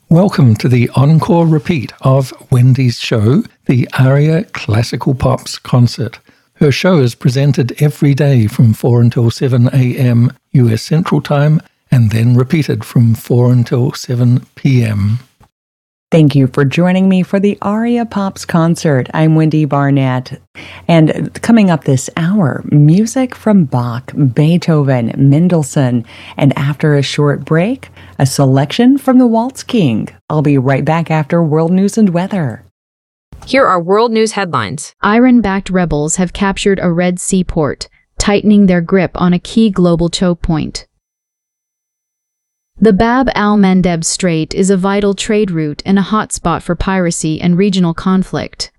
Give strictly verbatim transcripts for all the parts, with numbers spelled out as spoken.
Welcome to the encore repeat of Wendy's show, the Aria Classical Pops Concert. Her show is presented every day from four until seven a.m. U S Central Time and then repeated from four until seven p.m. Thank you for joining me for the Aria Pops Concert. I'm Wendy Barnett. And coming up this hour, music from Bach, Beethoven, Mendelssohn, and after a short break, a selection from the Waltz King. I'll be right back after World News and Weather. Here are world news headlines. Iran-backed rebels have captured a Red Sea port, tightening their grip on a key global choke point. The Bab al-Mandeb Strait is a vital trade route and a hotspot for piracy and regional conflict.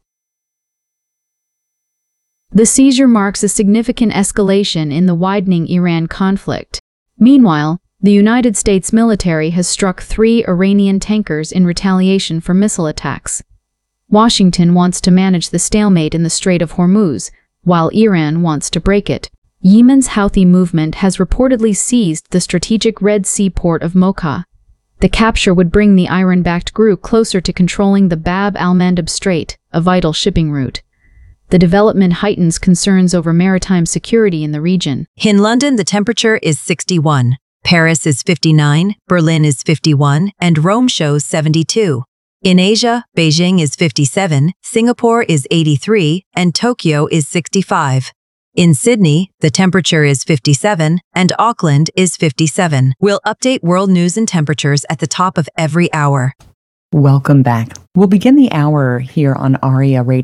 The seizure marks a significant escalation in the widening Iran conflict. Meanwhile, the United States military has struck three Iranian tankers in retaliation for missile attacks. Washington wants to manage the stalemate in the Strait of Hormuz, while Iran wants to break it. Yemen's Houthi movement has reportedly seized the strategic Red Sea port of Mocha. The capture would bring the Iran-backed group closer to controlling the Bab al-Mandeb Strait, a vital shipping route. The development heightens concerns over maritime security in the region. In London, the temperature is sixty-one. Paris is fifty-nine, Berlin is fifty-one, and Rome shows seventy-two. In Asia, Beijing is fifty-seven, Singapore is eighty-three, and Tokyo is sixty-five. In Sydney, the temperature is fifty-seven, and Auckland is fifty-seven. We'll update world news and temperatures at the top of every hour. Welcome back. We'll begin the hour here on Aria Radio.